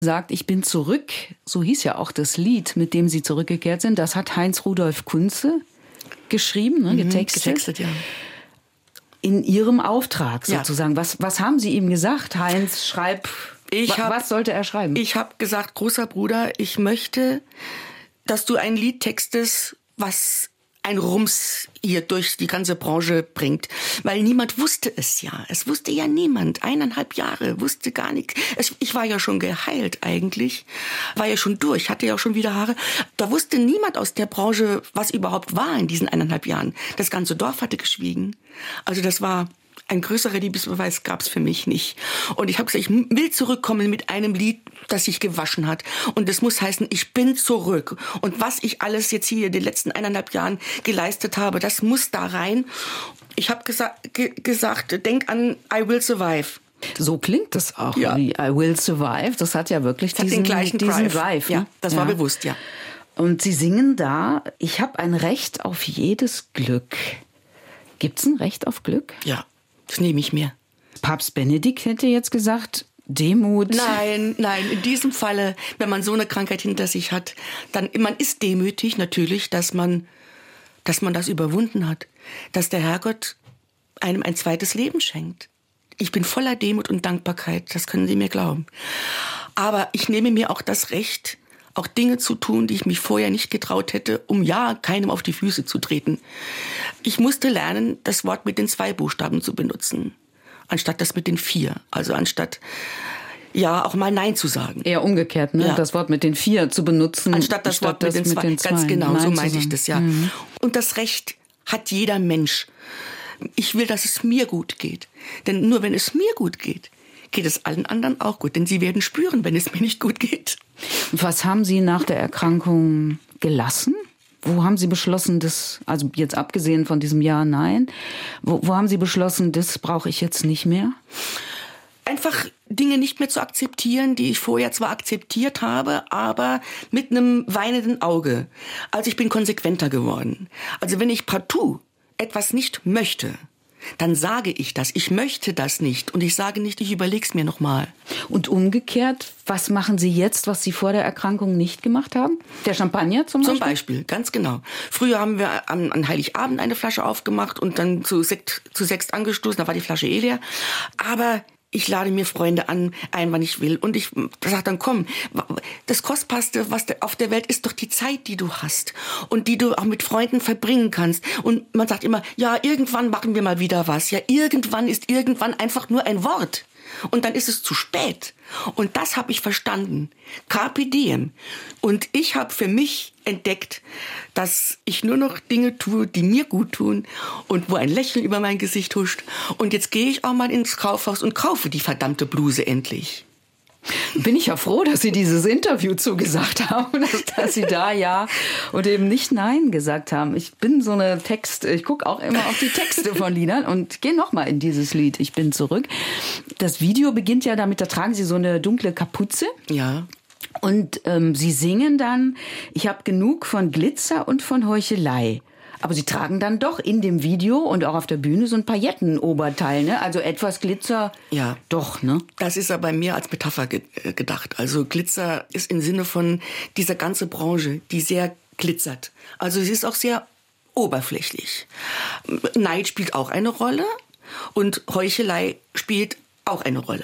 sagt, ich bin zurück. So hieß ja auch das Lied, mit dem Sie zurückgekehrt sind. Das hat Heinz Rudolf Kunze geschrieben, ne, getextet. Ja. In Ihrem Auftrag sozusagen. Ja. Was haben Sie ihm gesagt? Heinz, was sollte er schreiben? Ich habe gesagt, großer Bruder, ich möchte, dass du ein Lied textest, was ein Rums hier durch die ganze Branche bringt. Weil niemand wusste es ja. Es wusste ja niemand. 1,5 Jahre, wusste gar nichts. Ich war ja schon geheilt eigentlich. War ja schon durch, hatte ja auch schon wieder Haare. Da wusste niemand aus der Branche, was überhaupt war in diesen 1,5 Jahren. Das ganze Dorf hatte geschwiegen. Also das war... Ein größerer Liebesbeweis gab es für mich nicht. Und ich habe gesagt, ich will zurückkommen mit einem Lied, das sich gewaschen hat. Und das muss heißen, ich bin zurück. Und was ich alles jetzt hier in den letzten 1,5 Jahren geleistet habe, das muss da rein. Ich habe gesagt, denk an I Will Survive. So klingt das auch, ja. Wie I Will Survive. Das hat ja wirklich diesen Drive. Ja, das war bewusst, ja. Und Sie singen da, ich habe ein Recht auf jedes Glück. Gibt's ein Recht auf Glück? Ja. Das nehme ich mir. Papst Benedikt hätte jetzt gesagt, Demut. Nein, in diesem Falle, wenn man so eine Krankheit hinter sich hat, dann, man ist demütig natürlich, dass man das überwunden hat. Dass der Herrgott einem ein zweites Leben schenkt. Ich bin voller Demut und Dankbarkeit, das können Sie mir glauben. Aber ich nehme mir auch das Recht, auch Dinge zu tun, die ich mich vorher nicht getraut hätte, um ja keinem auf die Füße zu treten. Ich musste lernen, das Wort mit den 2 Buchstaben zu benutzen, anstatt das mit den 4. Also anstatt auch mal Nein zu sagen. Eher umgekehrt, ne? Ja. Das Wort mit den 4 zu benutzen. Anstatt das Wort mit den 2. Ganz genau, Nein so meinte ich das, ja. Mhm. Und das Recht hat jeder Mensch. Ich will, dass es mir gut geht. Denn nur wenn es mir gut geht, geht es allen anderen auch gut. Denn sie werden spüren, wenn es mir nicht gut geht. Was haben Sie nach der Erkrankung gelassen? Wo haben Sie beschlossen, also jetzt abgesehen von diesem Ja, Nein, wo haben Sie beschlossen, das brauche ich jetzt nicht mehr? Einfach Dinge nicht mehr zu akzeptieren, die ich vorher zwar akzeptiert habe, aber mit einem weinenden Auge. Also ich bin konsequenter geworden. Also wenn ich partout etwas nicht möchte, dann sage ich das. Ich möchte das nicht. Und ich sage nicht, ich überleg's mir nochmal. Und umgekehrt, was machen Sie jetzt, was Sie vor der Erkrankung nicht gemacht haben? Der Champagner zum Beispiel? Zum Beispiel, ganz genau. Früher haben wir an Heiligabend eine Flasche aufgemacht und dann zu Sekt angestoßen. Da war die Flasche leer. Aber ich lade mir Freunde ein, wann ich will. Und ich sage dann, komm, das Kostbarste, was auf der Welt ist, doch die Zeit, die du hast. Und die du auch mit Freunden verbringen kannst. Und man sagt immer, ja, irgendwann machen wir mal wieder was. Ja, irgendwann ist irgendwann einfach nur ein Wort. Und dann ist es zu spät. Und das habe ich verstanden. Carpe diem. Und ich habe für mich entdeckt, dass ich nur noch Dinge tue, die mir gut tun und wo ein Lächeln über mein Gesicht huscht. Und jetzt gehe ich auch mal ins Kaufhaus und kaufe die verdammte Bluse endlich. Bin ich ja froh, dass Sie dieses Interview zugesagt haben, dass Sie da Ja und eben nicht Nein gesagt haben. Ich bin so eine ich gucke auch immer auf die Texte von Liedern und gehe nochmal in dieses Lied, Ich bin zurück. Das Video beginnt ja damit, da tragen Sie so eine dunkle Kapuze. Ja. Und Sie singen dann, ich habe genug von Glitzer und von Heuchelei. Aber Sie tragen dann doch in dem Video und auch auf der Bühne so ein Paillettenoberteil, ne? Also etwas Glitzer, ja, doch, ne? Das ist aber mehr als Metapher gedacht. Also Glitzer ist im Sinne von dieser ganze Branche, die sehr glitzert. Also es ist auch sehr oberflächlich. Neid spielt auch eine Rolle und Heuchelei spielt auch eine Rolle.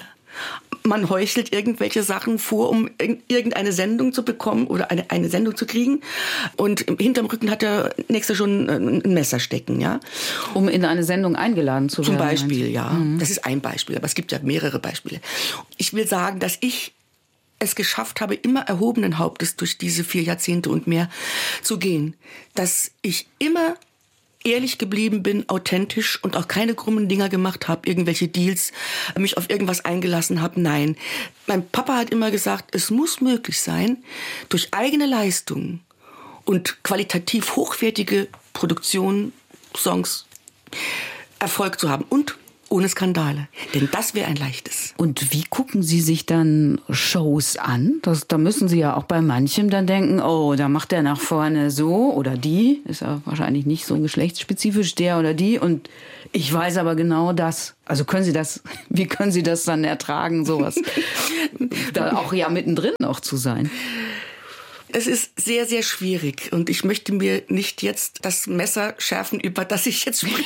Man heuchelt irgendwelche Sachen vor, um irgendeine Sendung zu bekommen oder eine Sendung zu kriegen. Und hinterm Rücken hat der Nächste schon ein Messer stecken, ja. Um in eine Sendung eingeladen zu werden. Zum Beispiel, ja. Mhm. Das ist ein Beispiel, aber es gibt ja mehrere Beispiele. Ich will sagen, dass ich es geschafft habe, immer erhobenen Hauptes durch diese 4 Jahrzehnte und mehr zu gehen. Dass ich immer ehrlich geblieben bin, authentisch und auch keine krummen Dinger gemacht habe, irgendwelche Deals, mich auf irgendwas eingelassen habe. Nein, mein Papa hat immer gesagt, es muss möglich sein, durch eigene Leistung und qualitativ hochwertige Produktionen, Songs, Erfolg zu haben. Und ohne Skandale. Denn das wäre ein leichtes. Und wie gucken Sie sich dann Shows an? Da müssen Sie ja auch bei manchem dann denken, oh, da macht der nach vorne so oder die. Ist ja wahrscheinlich nicht so geschlechtsspezifisch, der oder die. Und ich weiß aber genau das. Also wie können Sie das dann ertragen, sowas? Da auch ja mittendrin noch zu sein. Es ist sehr, sehr schwierig. Und ich möchte mir nicht jetzt das Messer schärfen, über das ich jetzt spreche.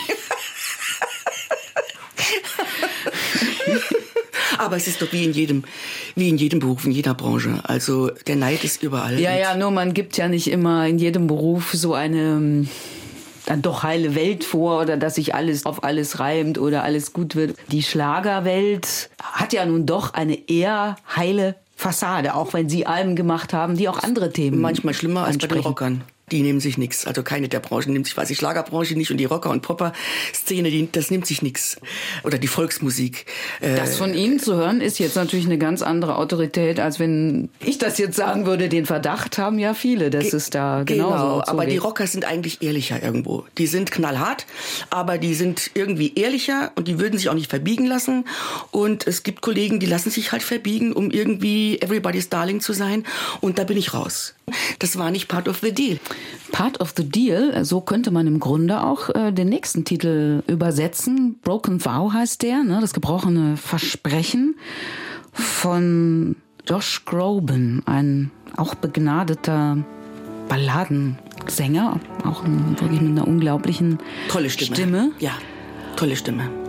Aber es ist doch wie in jedem Beruf, in jeder Branche. Also der Neid ist überall. Ja, nur man gibt ja nicht immer in jedem Beruf so eine dann doch heile Welt vor oder dass sich alles auf alles reimt oder alles gut wird. Die Schlagerwelt hat ja nun doch eine eher heile Fassade, auch wenn Sie Alben gemacht haben, die auch andere Themen manchmal schlimmer als bei den Rockern. Die nehmen sich nichts. Also keine der Branchen nimmt sich, weiß ich, Schlagerbranche nicht und die Rocker- und Popper-Szene, das nimmt sich nichts. Oder die Volksmusik. Das von Ihnen zu hören, ist jetzt natürlich eine ganz andere Autorität, als wenn ich das jetzt sagen würde. Den Verdacht haben ja viele, dass es da genauso Genau, aber zugeht. die Rocker sind eigentlich ehrlicher irgendwo. Die sind knallhart, aber die sind irgendwie ehrlicher und die würden sich auch nicht verbiegen lassen. Und es gibt Kollegen, die lassen sich halt verbiegen, um irgendwie everybody's darling zu sein. Und da bin ich raus. Das war nicht part of the deal. Part of the Deal, so könnte man im Grunde auch den nächsten Titel übersetzen. Broken Vow heißt der, ne? Das gebrochene Versprechen von Josh Groban, ein auch begnadeter Balladensänger, auch wirklich mit einer unglaublichen tolle Stimme. Ja, tolle Stimme.